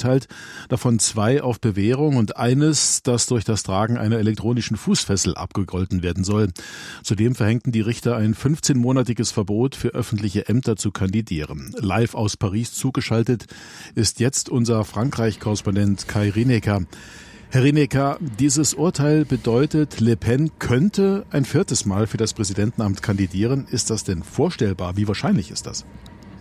verurteilt, davon 2 auf Bewährung und eines, das durch das Tragen einer elektronischen Fußfessel abgegolten werden soll. Zudem verhängten die Richter ein 15-monatiges Verbot für öffentliche Ämter zu kandidieren. Live aus Paris zugeschaltet ist jetzt unser Frankreich-Korrespondent Kai Rineker. Herr Rineker, dieses Urteil bedeutet, Le Pen könnte ein 4. Mal für das Präsidentenamt kandidieren. Ist das denn vorstellbar? Wie wahrscheinlich ist das?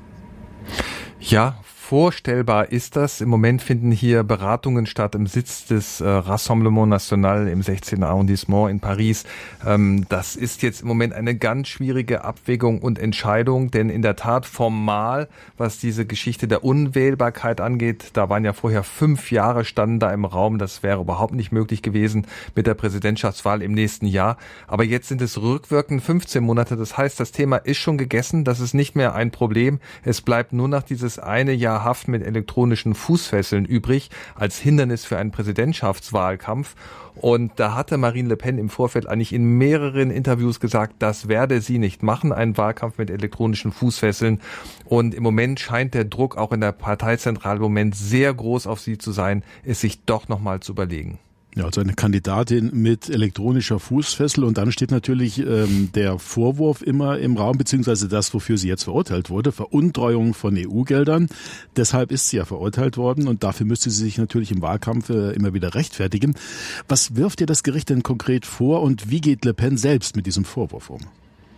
Ja, vorstellbar ist das. Im Moment finden hier Beratungen statt im Sitz des Rassemblement National im 16. Arrondissement in Paris. Das ist jetzt im Moment eine ganz schwierige Abwägung und Entscheidung, denn in der Tat formal, was diese Geschichte der Unwählbarkeit angeht, da waren ja vorher 5 Jahre standen da im Raum. Das wäre überhaupt nicht möglich gewesen mit der Präsidentschaftswahl im nächsten Jahr. Aber jetzt sind es rückwirkend 15 Monate. Das heißt, das Thema ist schon gegessen. Das ist nicht mehr ein Problem. Es bleibt nur noch dieses eine Jahr Haft mit elektronischen Fußfesseln übrig als Hindernis für einen Präsidentschaftswahlkampf. Und da hatte Marine Le Pen im Vorfeld eigentlich in mehreren Interviews gesagt, das werde sie nicht machen, einen Wahlkampf mit elektronischen Fußfesseln. Und im Moment scheint der Druck auch in der Parteizentrale im Moment sehr groß auf sie zu sein, es sich doch nochmal zu überlegen. Ja, also eine Kandidatin mit elektronischer Fußfessel und dann steht natürlich der Vorwurf immer im Raum, beziehungsweise das, wofür sie jetzt verurteilt wurde, Veruntreuung von EU-Geldern. Deshalb ist sie ja verurteilt worden und dafür müsste sie sich natürlich im Wahlkampf immer wieder rechtfertigen. Was wirft ihr das Gericht denn konkret vor und wie geht Le Pen selbst mit diesem Vorwurf um?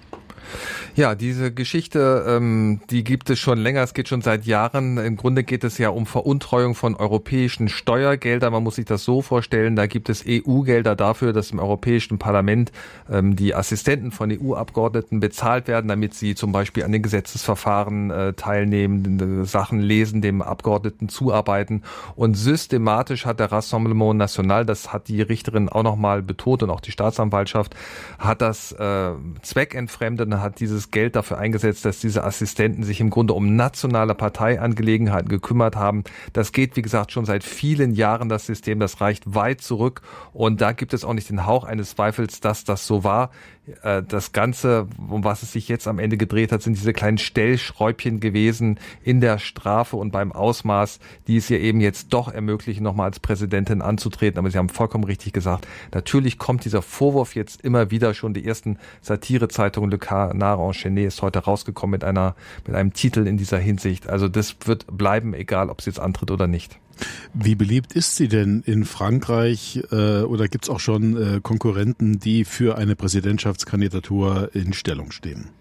Ja, diese Geschichte, die gibt es schon länger, es geht schon seit Jahren. Im Grunde geht es ja um Veruntreuung von europäischen Steuergeldern. Man muss sich das so vorstellen, da gibt es EU-Gelder dafür, dass im Europäischen Parlament die Assistenten von EU-Abgeordneten bezahlt werden, damit sie zum Beispiel an den Gesetzesverfahren teilnehmen, Sachen lesen, dem Abgeordneten zuarbeiten. Und systematisch hat der Rassemblement National, das hat die Richterin auch nochmal betont und auch die Staatsanwaltschaft, hat das zweckentfremdet und hat dieses Geld dafür eingesetzt, dass diese Assistenten sich im Grunde um nationale Parteiangelegenheiten gekümmert haben. Das geht, wie gesagt, schon seit vielen Jahren, das System, das reicht weit zurück und da gibt es auch nicht den Hauch eines Zweifels, dass das so war. Das Ganze, um was es sich jetzt am Ende gedreht hat, sind diese kleinen Stellschräubchen gewesen in der Strafe und beim Ausmaß, die es ihr eben jetzt doch ermöglichen, nochmal als Präsidentin anzutreten. Aber Sie haben vollkommen richtig gesagt, natürlich kommt dieser Vorwurf jetzt immer wieder schon. Die ersten Satirezeitungen, Le Canard enchaîné ist heute rausgekommen mit einem Titel in dieser Hinsicht. Also das wird bleiben, egal ob sie jetzt antritt oder nicht. Wie beliebt ist sie denn in Frankreich oder gibt es auch schon Konkurrenten, die für eine Präsidentschaftskandidatur in Stellung stehen?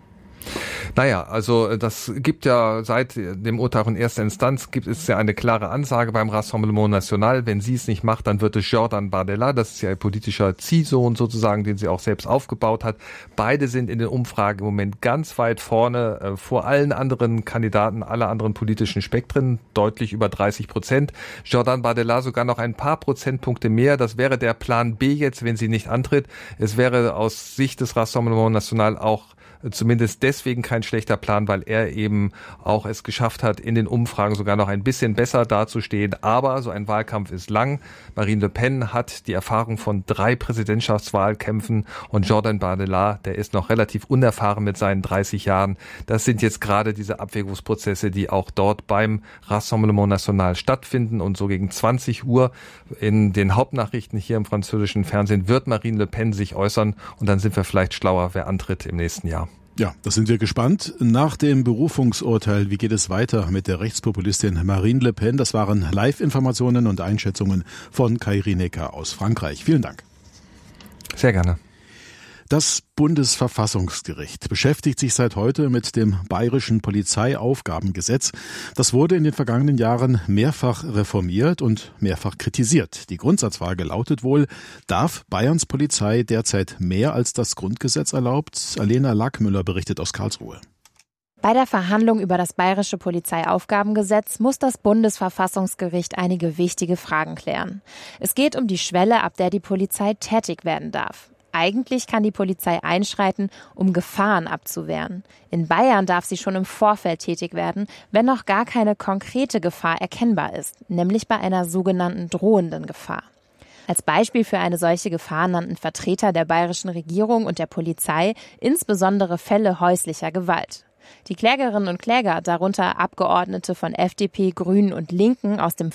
Naja, also das gibt ja seit dem Urteil in erster Instanz gibt es ja eine klare Ansage beim Rassemblement National. Wenn sie es nicht macht, dann wird es Jordan Bardella, das ist ja ein politischer Ziehsohn sozusagen, den sie auch selbst aufgebaut hat. Beide sind in den Umfragen im Moment ganz weit vorne, vor allen anderen Kandidaten aller anderen politischen Spektren, deutlich über 30%. Jordan Bardella sogar noch ein paar Prozentpunkte mehr. Das wäre der Plan B jetzt, wenn sie nicht antritt. Es wäre aus Sicht des Rassemblement National auch zumindest deswegen kein schlechter Plan, weil er eben auch es geschafft hat, in den Umfragen sogar noch ein bisschen besser dazustehen. Aber so ein Wahlkampf ist lang. Marine Le Pen hat die Erfahrung von 3 Präsidentschaftswahlkämpfen und Jordan Bardella, der ist noch relativ unerfahren mit seinen 30 Jahren. Das sind jetzt gerade diese Abwägungsprozesse, die auch dort beim Rassemblement National stattfinden. Und so gegen 20 Uhr in den Hauptnachrichten hier im französischen Fernsehen wird Marine Le Pen sich äußern und dann sind wir vielleicht schlauer, wer antritt im nächsten Jahr. Ja, das sind wir gespannt. Nach dem Berufungsurteil, wie geht es weiter mit der Rechtspopulistin Marine Le Pen? Das waren Live-Informationen und Einschätzungen von Kai Rineker aus Frankreich. Vielen Dank. Sehr gerne. Das Bundesverfassungsgericht beschäftigt sich seit heute mit dem Bayerischen Polizeiaufgabengesetz. Das wurde in den vergangenen Jahren mehrfach reformiert und mehrfach kritisiert. Die Grundsatzfrage lautet wohl, darf Bayerns Polizei derzeit mehr als das Grundgesetz erlaubt? Alena Lackmüller berichtet aus Karlsruhe. Bei der Verhandlung über das Bayerische Polizeiaufgabengesetz muss das Bundesverfassungsgericht einige wichtige Fragen klären. Es geht um die Schwelle, ab der die Polizei tätig werden darf. Eigentlich kann die Polizei einschreiten, um Gefahren abzuwehren. In Bayern darf sie schon im Vorfeld tätig werden, wenn noch gar keine konkrete Gefahr erkennbar ist, nämlich bei einer sogenannten drohenden Gefahr. Als Beispiel für eine solche Gefahr nannten Vertreter der bayerischen Regierung und der Polizei insbesondere Fälle häuslicher Gewalt. Die Klägerinnen und Kläger, darunter Abgeordnete von FDP, Grünen und Linken aus dem